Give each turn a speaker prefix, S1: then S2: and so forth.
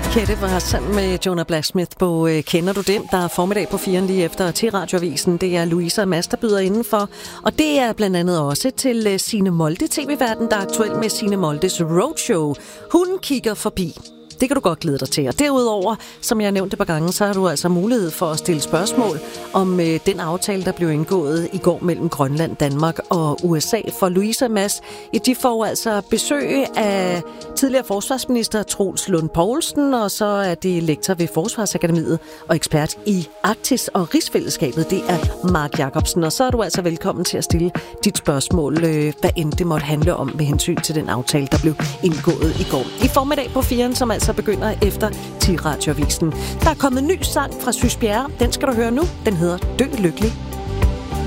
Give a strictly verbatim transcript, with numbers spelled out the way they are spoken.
S1: Kette var sammen med Jonah Blacksmith på øh, Kender du dem? Der er formiddag på firen lige efter til Radioavisen. Det er Louise og Mads, der byder indenfor. Og det er blandt andet også til øh, Signe Molde, tv-verden, der er aktuel med Signe Moldes Roadshow. Hun kigger forbi. Det kan du godt glæde dig til. Og derudover, som jeg nævnte et par gange, så har du altså mulighed for at stille spørgsmål om øh, den aftale, der blev indgået i går mellem Grønland, Danmark og U S A. For Louise og Mads, de får altså besøg af tidligere forsvarsminister Troels Lund Poulsen, og så er det lektor ved Forsvarsakademiet og ekspert i Arktis og Rigsfællesskabet. Det er Mark Jacobsen, og så er du altså velkommen til at stille dit spørgsmål, øh, hvad end det måtte handle om med hensyn til den aftale, der blev indgået i går. I formiddag på firen, som altså begynder efter til Radioavisen. Der er kommet en ny sang fra Sys Bjerre. Den skal du høre nu. Den hedder Dø Lykkelig.